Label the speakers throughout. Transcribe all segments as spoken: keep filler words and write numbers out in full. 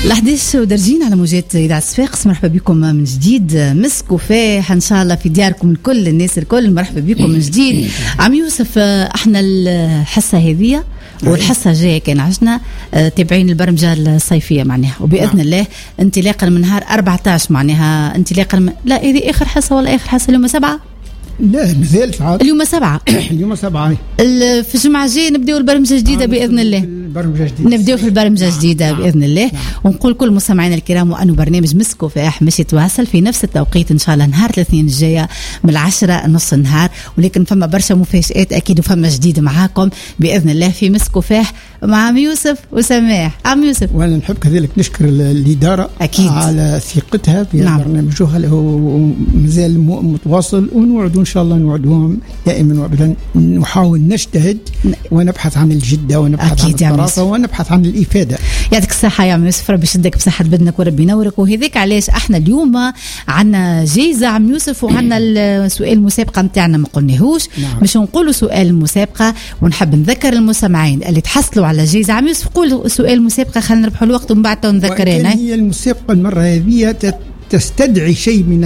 Speaker 1: الأحداث ودرجين على موجات إذاعة صفاقس. مرحبا بكم من جديد. مسك وفاح إن شاء الله في دياركم الكل، الناس الكل مرحبا بكم من جديد. عم يوسف، احنا الحصة هذه والحصة الجاية كان عشنا تابعين البرمجة الصيفية معناها، وبإذن الله انطلاقا من نهار أربعة عشر معناها انطلاقا من... لا هذه آخر حصة ولا آخر حصة؟ اليوم سبعة؟
Speaker 2: لا مازال فعال.
Speaker 1: اليوم سبعة.
Speaker 2: اليوم سبعة.
Speaker 1: في الجمعة الجاية نبدأ البرمجة جديدة بإذن الله. نبدأ في البرمجة جديدة بإذن الله. ونقول كل مستمعينا الكرام وأنه برنامج مسك وفاح مش يتواصل في نفس التوقيت إن شاء الله نهار الاثنين الجاية من العشرة نص النهار، ولكن فما برشا مفاجآت أكيد وفما جديد معاكم بإذن الله في مسك وفاح مع عم يوسف وسماح. عم يوسف،
Speaker 2: وأنا نحب كذلك نشكر الإدارة
Speaker 1: أكيد
Speaker 2: على ثقتها في
Speaker 1: نعم.
Speaker 2: برنامجها مازال متواصل، ونوعد إن شاء الله نوعدهم دائما وابدا نحاول نجتهد ونبحث عن الجدة ونبحث عن الطرافة ونبحث عن الإفادة.
Speaker 1: يعطيك الصحة يا عم يوسف، ربي يشدك بصحة بدنك وربي ينورك. وهذيك علاش احنا اليوم عنا جايزة عم يوسف، وعنا السؤال المسابقة متاعنا ما قلناهوش. نعم. مش نقولوا سؤال المسابقة، ونحب نذكر المستمعين اللي تحصلوا على جايزة. عم يوسف قول سؤال المسابقة خلينا نربحوا الوقت ومن بعد نذكرنا.
Speaker 2: هي المسابقة المرة هذه تستدعي شيء من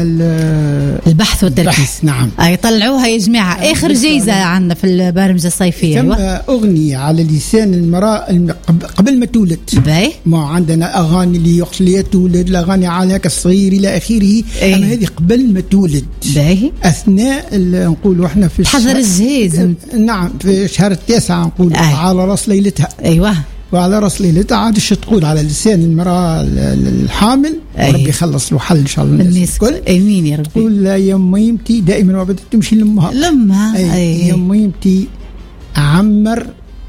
Speaker 1: البحث والتركيز.
Speaker 2: نعم.
Speaker 1: أي طلعوها يا جماعة. آخر جايزة عندنا في البرمجة الصيفية
Speaker 2: ثم أغنية على لسان المرأة قبل ما تولد.
Speaker 1: باي.
Speaker 2: ما عندنا أغاني اللي يقصل تولد، الأغاني على الصغير إلى آخره.
Speaker 1: أيه.
Speaker 2: أما هذه قبل ما تولد.
Speaker 1: باي.
Speaker 2: أثناء نقولوا إحنا في
Speaker 1: حضر الجهاز.
Speaker 2: نعم في شهر التاسع نقول على رأس ليلتها.
Speaker 1: أيوة.
Speaker 2: وعلى راس ليلتها عادش تقول على لسان المرأة الحامل. أيه. وربي يخلص له حل إن شاء الله
Speaker 1: الناس الكل. امين يا ربي.
Speaker 2: تقول لا يا ميمتي دائما وابدا تمشي لامها.
Speaker 1: لامها.
Speaker 2: أيه. أيه. يا ميمتي عمر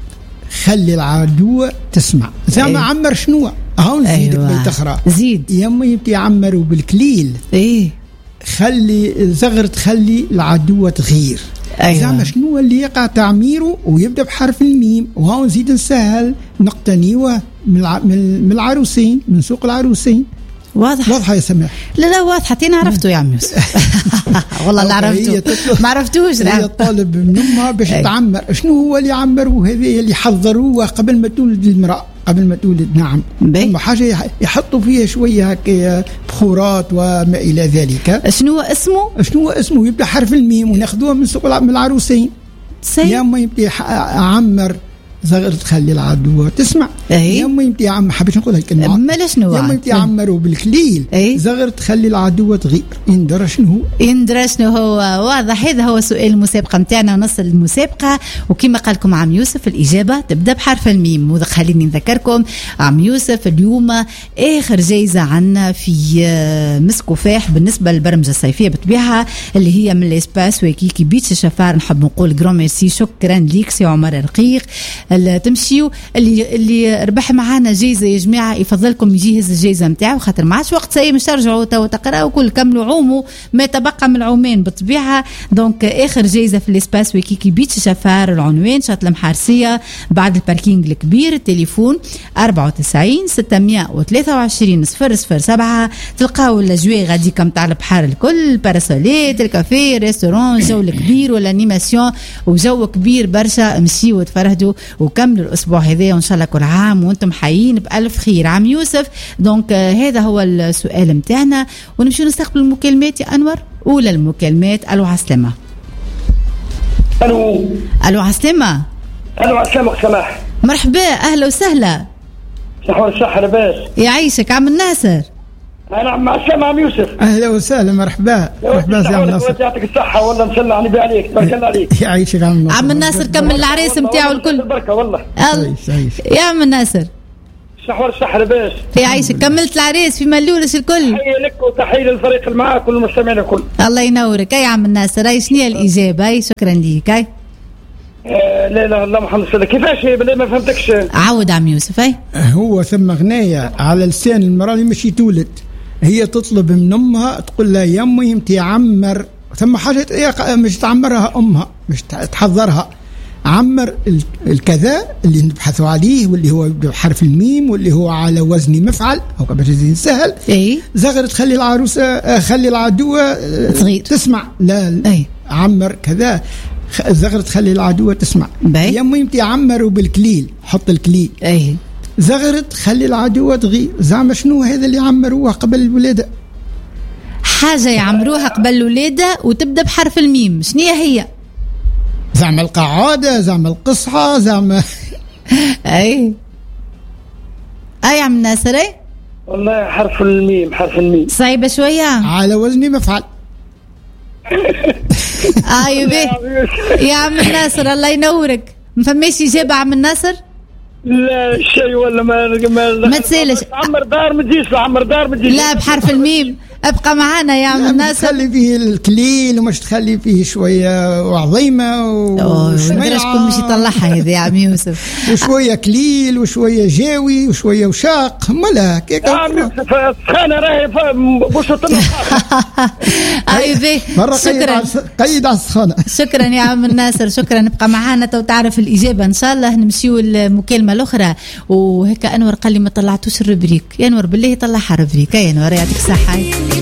Speaker 2: خلي العدو تسمع. زعما أيه. عمر شنو؟ هاو نزيدك أيوة. بالتخرى
Speaker 1: زيد.
Speaker 2: يا ميمتي عمروا بالكليل.
Speaker 1: ايه
Speaker 2: خلي زغر تخلي العدو تغير. أيوة. زعما شنو اللي يقع تعميره ويبدا بحرف الميم. وهاو نزيد نسهل نقتنيوه من العروسين، من سوق العروسين.
Speaker 1: واضح
Speaker 2: واضحه يا سماح؟
Speaker 1: لا لا واضحه. تينا عرفتوا يا عم يوسف. والله لا عرفتوا ما عرفتوش.
Speaker 2: هي طالب من امها باش تعمر. شنو هو اللي يعمروه؟ هذا اللي حضروه قبل ما تولد المراه، قبل ما تولد. نعم. ثم حاجه يحطوا فيها شويه هكا بخورات وما الى ذلك.
Speaker 1: شنو اسمه؟
Speaker 2: شنو اسمه؟ يبدا حرف الميم وناخذوه من سوق من العروسين. يا ما يبدا عمر صغر تخلي العدو تسمع.
Speaker 1: أيه؟
Speaker 2: يا ما يمتي عم حبيت نقول الكلمه.
Speaker 1: ما شنو؟
Speaker 2: يا ما يمتي عمروا بالكليل.
Speaker 1: أيه؟
Speaker 2: صغر تخلي العدو تغير. يندرى شنو هو؟
Speaker 1: يندرى شنو هو؟ واضح. هذا هو سؤال المسابقه نتاعنا ونص المسابقه. وكما قال لكم عم يوسف الإجابة تبدأ بحرف الميم. وخليني نذكركم عم يوسف اليوم آخر جايزة عنا في مسك وفاح بالنسبة للبرمجة الصيفية بطبيعها اللي هي من الإسباس وكيكي بيتش شفار. نحب نقول جرام ميرسي، شكرا ليك سي عمر رقيق. تمشيو اللي اللي ربح معانا جايزة يا جماعة يفضلكم يجهز الجايزة نتاعو، خاطر ما عادش وقت سي مش ترجعوا وتقراوا كل كملوا عوموا ما تبقى من العومان بطبيعة. دونك آخر جايزة في الإسباس وكيكي بيتش شفار. العنوان شاطئ المحارسية بعد الباركينج الكبير. التليفون أربعة وتسعين ستمائة وثلاثة وعشرين صفر صفر سبعة. تلقاو الأجواء غاديكا متاع البحر الكل، الباراسوليت، الكافيه، ريستوران، جو الكبير والانيماسيون وجو كبير برشا. مشيوا وتفرهدوا وكملوا الأسبوع هذا وإن شاء الله كل عام وأنتم حيين بألف خير. عم يوسف دونك آه هذا هو السؤال متاعنا. ونمشي نستقبل المكالمات يا أنور. أولى المكالمات. ألو عسلامة.
Speaker 3: ألو
Speaker 1: ألو عسلامة.
Speaker 3: ألو عسلامة سماح.
Speaker 1: مرحبا أهلا وسهلا.
Speaker 3: صحوة الصحة لباس.
Speaker 1: يعيشك عم الناصر.
Speaker 3: أنا مع السلامة عم يوسف.
Speaker 2: أهلا وسهلا. مرحبا مرحبا يا عم الناصر.
Speaker 3: يعطيك الصحة والله نسلم علي عليك. بارك الله عليك.
Speaker 2: يعيشك عم الناصر.
Speaker 1: عم الناصر كمل العريس نتاعو الكل.
Speaker 3: البركة والله.
Speaker 1: يا عم الناصر.
Speaker 3: صحوة الصحة لباس.
Speaker 1: يعيشك كملت العريس في ملولش الكل.
Speaker 3: تحية لك وتحية للفريق اللي معاك والمستمعين الكل.
Speaker 1: الله ينورك. أي عم الناصر أي شنو الإجابة؟ أي شكرا ليك. أي
Speaker 3: آه لا لا الله محمد صلى كيفاش بالله ما فهمتكش.
Speaker 1: عود عم يوسف. أي
Speaker 2: هو ثم غناية على لسان المرأة اللي مش تولد. هي تطلب من أمها تقول لها يا أمي أنت عمر. ثم حاجة مش تعمرها أمها مش تحضرها. عمر الكذا اللي نبحثوا عليه واللي هو بحرف الميم واللي هو على وزن مفعل أو باش سهل.
Speaker 1: إيه
Speaker 2: زغر تخلي العروسة خلي العدوة تسمع. لا
Speaker 1: أي
Speaker 2: عمر كذا زغر تخلي العدوة تسمع. يا أمي أنت عمروا بالكليل. حط الكليل.
Speaker 1: أي
Speaker 2: زغرت خلي العدو تغيب. زعما شنو هذا اللي عمروها قبل الولادة؟
Speaker 1: حاجة يعمروها قبل الولادة وتبدأ بحرف الميم، شنو هي؟
Speaker 2: زعما القعادة، زعما القصحة، زعما
Speaker 1: أي أي عم ناصر. أي
Speaker 3: والله حرف الميم، حرف الميم
Speaker 1: صعيبة شوية
Speaker 2: على وزني مفعل.
Speaker 1: أيوة يا عم ناصر الله ينورك. ما فماش إجابة عم ناصر؟
Speaker 3: لا شيء ولا ما ما,
Speaker 1: ما تسالش.
Speaker 3: عمر دار ما تجيش، عمر دار ما تجيش.
Speaker 1: لا بحرف الميم. ابقى معانا يا عم ناصر.
Speaker 2: تخلي فيه الكليل ومش تخلي فيه شويه وعظيمه
Speaker 1: وشويه شكون مش يطلعها هذا يا عم يوسف.
Speaker 2: وشويه كليل وشويه جاوي وشويه وشاق. ملا كيك
Speaker 3: سخانه راهي بوشطنا.
Speaker 1: ايوه
Speaker 2: شكرا. قيد على السخانه.
Speaker 1: شكرا يا عم ناصر، شكرا. ابقى معانا تو تعرف الاجابه ان شاء الله. نمشيو المكالمه الاخرى. وهيك انور قال لي ما طلعتوش الربريك. يا انور بالله طلعها الربريك. يا انور يعطيك الصحه.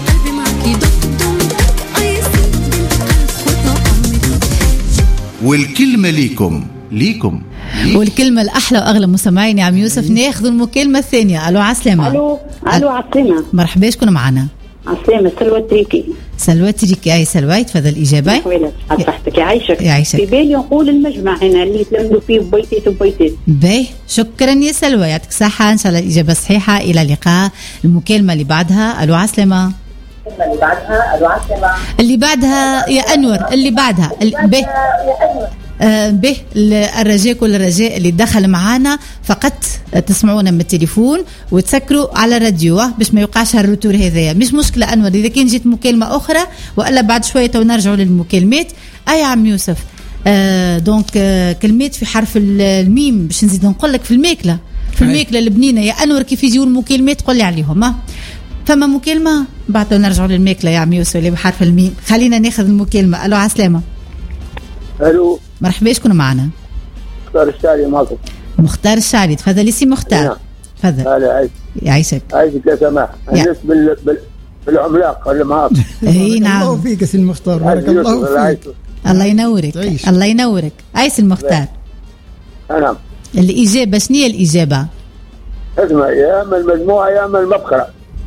Speaker 4: والكلمة ليكم ليكم
Speaker 1: والكلمة الأحلى وأغلى مستمعين يا عم يوسف. ناخذ المكالمة الثانية. ألو عسلامة.
Speaker 5: ألو ألو عسلامة.
Speaker 1: مرحبا شكون معنا؟
Speaker 5: عسلامة سلوى تريكي.
Speaker 1: سلوى تريكي. أي سلوى تفضل إجابة.
Speaker 5: صحتك يعيشك.
Speaker 1: يعيشك.
Speaker 5: في بالي نقول المجمع هنا اللي تلمدوا فيه بيتيت وبيتيت.
Speaker 1: باهي شكرا يا سلوى يعطيك الصحة. إن شاء الله الإجابة صحيحة. إلى اللقاء. المكالمة اللي بعدها. ألو عسلامة.
Speaker 5: اللي بعدها ألو عسلامة.
Speaker 1: اللي بعدها يا أنور. اللي بعدها به آه به الرجاء كل الرجاء اللي دخل معانا فقط تسمعونا من التليفون وتسكروا على الراديو باش ما يوقعش هالروتور هذايا. مش مشكلة أنور إذا كان جيت مكالمة أخرى وإلا بعد شوية ونرجعوا للمكالمات. أي عم يوسف. آه دونك آه كلمات في حرف الميم باش نزيد نقول لك في الماكلة في الماكلة البنينة يا أنور كيف يجيو المكالمات قل لي عليهم. ها فما مكالمة بعد نرجعوا للماكلة يا عم يوسف اللي بحرف الميم. خلينا ناخذ المكالمة. ألو عسلامة.
Speaker 3: ألو
Speaker 1: مرحبا شكون معنا؟
Speaker 3: مختار الشعري معكم.
Speaker 1: مختار الشعري تفضل سي مختار. تفضل.
Speaker 3: هلا عايش.
Speaker 1: يعيشك.
Speaker 3: عايشك يا سماح. الناس بال بال بالعملاق اللي معاك.
Speaker 1: اي نعم.
Speaker 2: الله فيك سي المختار. بارك الله فيك.
Speaker 1: الله ينورك.
Speaker 2: تعيش.
Speaker 1: الله ينورك. عايش المختار.
Speaker 3: نعم.
Speaker 1: الإجابة شنو هي الإجابة؟
Speaker 3: اسمع يا اما المجموعة يا اما المبخرة.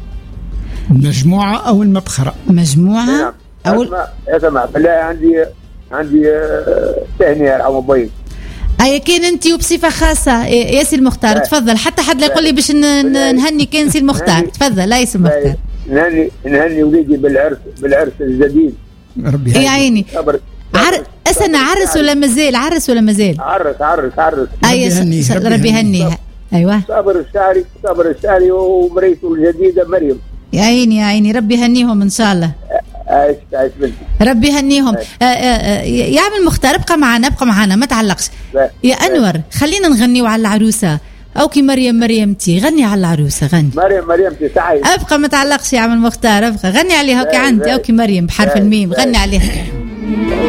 Speaker 2: مجموعة أو المبخرة.
Speaker 1: مجموعة
Speaker 3: أو يا سماح بالله عندي عندي تهنئة على موبايل.
Speaker 1: أي كان أنت وبصفة خاصة يا سي المختار. تفضل حتى حد لا يقول لي باش نهني كان سي المختار. تفضل لا يا سي المختار.
Speaker 3: نهني نهني وليدي بالعرس بالعرس الجديد.
Speaker 2: ربي
Speaker 1: يا عيني. عر... أسنى عرس ولا مازال؟ عرس ولا مازال؟
Speaker 3: عرس عرس عرس.
Speaker 1: أي ربي, ربي يهنيها. أيوة.
Speaker 3: صابر الشعري صابر الشعري ومريته الجديدة مريم.
Speaker 1: يا عيني يا عيني ربي يهنيهم إن شاء الله.
Speaker 3: عايش عايش بنتي.
Speaker 1: ربي يهنيهم. يا عم المختار ابقى معنا ابقى معنا ما تعلقش. يا أنور خلينا نغنيو على العروسة أو كي مريم مريمتي. غني على العروسة غني.
Speaker 3: مريم مريمتي تعي.
Speaker 1: ابقى ما تعلقش يا عم المختار ابقى غني عليها أو كي عندي أو كي مريم بحرف الميم غني عليها.